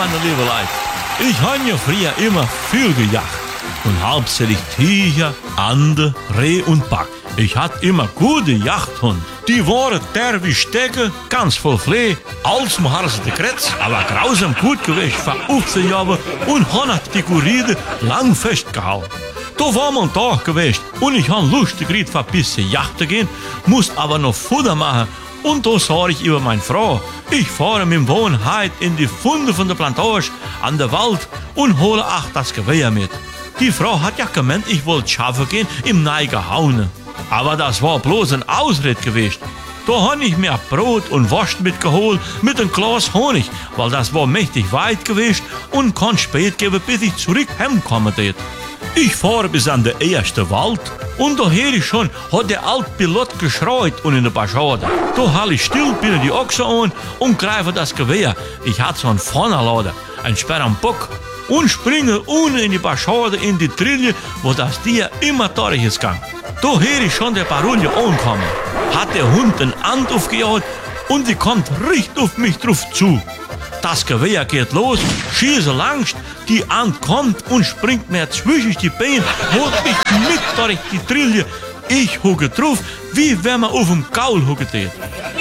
meine liebe Leute, ich habe ja früher immer viel gejagt. Und hauptsächlich Tiger, Ande, Reh und Back. Ich hatte immer gute Jagdhunde. Die waren der wie Stecke, ganz voll Flee, als harze Kretz, aber grausam gut gewesen, aufzujagen und haben die Kuride lang festgehalten. Da war man Tag gewesen und ich habe Lust gekriegt, ein bisschen jachten gehen, musste aber noch Futter machen. Und da sah ich über meine Frau. Ich fahre mit dem Wohn heute in die Funde von der Plantage an der Wald und hole das Gewehr mit. Die Frau hat ja gemeint, ich wollte schaffen gehen im Neigehaune. Aber das war bloß ein Ausritt gewesen. Da habe ich mir Brot und Wurst mitgeholt mit einem Glas Honig, weil das war mächtig weit gewesen und kann spät geben, bis ich zurück heimkommen tät. Ich fahre bis an den ersten Wald und da höre ich schon, hat der alte Pilot geschreit und in der Baschade. Da halte ich still, bin die Ochse an und greife das Gewehr. Ich hatte so einen Vorderlader, einen Sperr am Bock und springe unten in die Baschade in die Trille, wo das Tier immer durch ist gegangen. Da höre ich schon der Patrouille ankommen. Hat der Hund den Hand aufgejagt und die kommt richtig auf mich drauf zu. Das Gewehr geht los, schieße langst, die Hand kommt und springt mir zwischen die Beine, holt mich mit durch die Trille. Ich hucke drauf, wie wenn man auf dem Gaul hucke tät.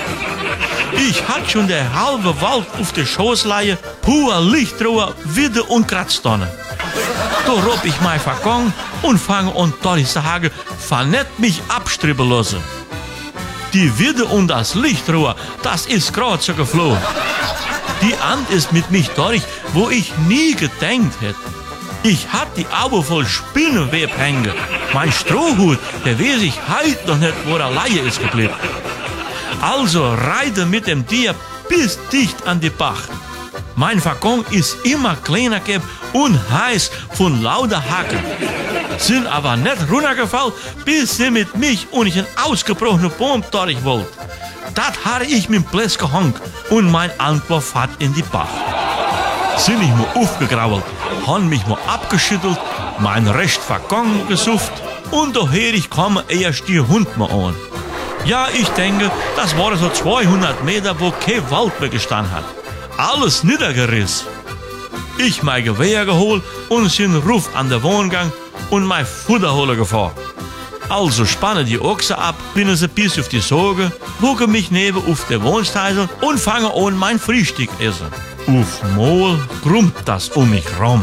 Ich hatte schon der halbe Wald auf der Schoßleihe, pur Lichtrohr, Widde und Kratztonne. Da rob ich mein Fakon und fange an zu sagen, vernett mich abstribbeln lassen. Die Widde und das Lichtrohr, das ist gerade so geflogen. Die Ant ist mit mich durch, wo ich nie gedenkt hätte. Ich hatte die Augen voll Spinnenweb hängen. Mein Strohhut, der weiß ich heute noch nicht, wo er Laie ist geblieben. Also reite mit dem Tier bis dicht an die Bach. Mein Fakon ist immer kleiner geworden und heiß von lauter Hacken. Sind aber nicht runtergefallen, bis sie mit mich und ich einen ausgebrochenen Baum durch wollt. Das habe ich mit dem Bläs gehangen und mein Antwort fährt in die Bach. Sind ich mir aufgegrault, haben mich mal abgeschüttelt, mein recht Fakon gesufft und daher ich komme erst die Hund mal an. Ja, ich denke, das waren so 200 Meter, wo kein Wald mehr gestanden hat. Alles niedergerissen. Ich mein Gewehr geholt und sind ruf an der Wohngang und mein Futterholer gefahren. Also spannen die Ochse ab, binden sie bis auf die Soge, hucke mich neben auf der Wohnsteisel und fange an mein Frühstück essen. Auf Mol krummt das um mich rum.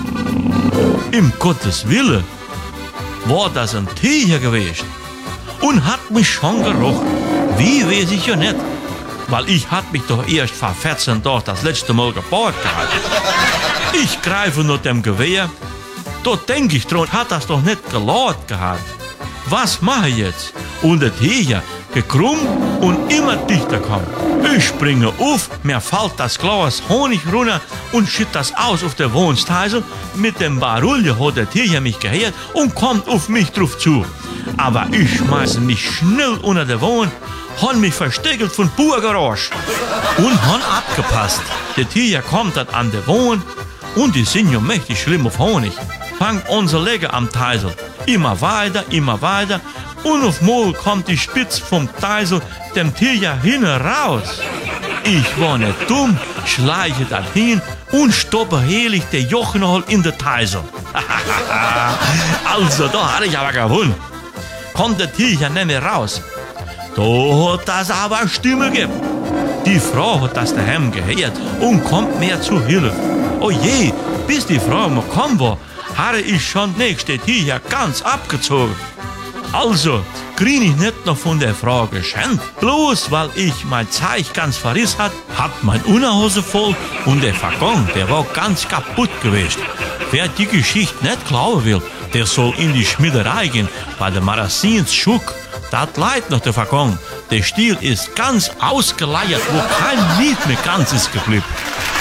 Im Gottes Wille war das ein Tiger gewesen und hat mich schon gerochen. Wie weiß ich ja nicht, weil ich hat mich doch erst vor 14 Tagen das letzte Mal gebaut gehabt. Ich greife nach dem Gewehr, da denke ich dran, hat das doch nicht geladen gehabt. Was mache ich jetzt? Und der Tiger gekrummt und immer dichter kommt. Ich springe auf, mir fällt das Glas Honig runter und schütt das aus auf der Wohnsteisel. Mit dem Barulle hat der Tiger mich gehört und kommt auf mich drauf zu. Aber ich schmeiße mich schnell unter der Wohn, han mich versteckelt von pur Geräusch und han abgepasst. Der Tiger kommt dann an der Wohn und die sind ja mächtig schlimm auf Honig. Fangt unser Leger am Teisel. Immer weiter und auf Mol kommt die Spitze vom Teisel dem Tiger hin raus. Ich war nicht dumm, schleiche dahin und stoppe helig der Jochenhol in der Teisel. Also, da hatte ich aber gewonnen. Kommt der Tiger nicht mehr raus. Da hat das aber Stimme gegeben. Die Frau hat das daheim gehört und kommt mir zu Hilfe. Oh je, bis die Frau mal gekommen war, hatte ich schon nächste Tiger ganz abgezogen. Also, krieg ich nicht noch von der Frau geschenkt. Bloß weil ich mein Zeug ganz verrissen hat mein Unterhose voll und der Fakon, der war ganz kaputt gewesen. Wer die Geschichte nicht glauben will, der soll in die Schmiederei gehen, bei der Marasins Schuck. Das leid noch der Fakon. Der Stiel ist ganz ausgeleiert, wo kein Lied mehr ganz ist geblieben.